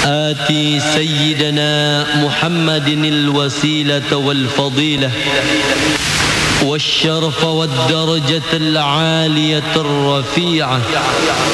آتي سيدنا محمد الوسيلة والفضيلة والشرف والدرجة العالية الرفيعة